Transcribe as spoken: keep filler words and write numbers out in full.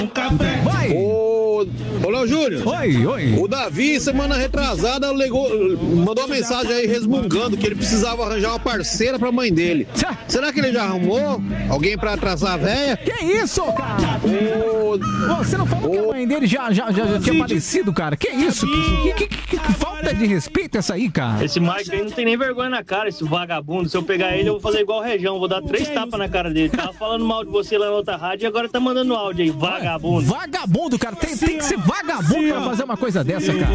Um café. Vai! Ô, ô Léo Júnior. Oi, oi. O Davi, semana retrasada, legou, mandou uma mensagem aí resmungando que ele precisava arranjar uma parceira pra mãe dele. Tchá. Será que ele já arrumou alguém pra atrasar a véia? Que isso, cara? Ô, Ô, você não falou que a mãe dele já, já, já, já tinha falecido, cara? Que isso? Que, que, que, que- que falta de respeito essa aí, cara? Esse Mike aí não tem nem vergonha na cara, esse vagabundo. Se eu pegar ele, eu vou fazer igual o Região, vou dar três tapas na cara dele. Tava falando mal de você lá na outra rádio e agora tá mandando áudio aí, vagabundo. Vagabundo, cara. Tem, tem que ser vagabundo pra fazer uma coisa dessa, cara.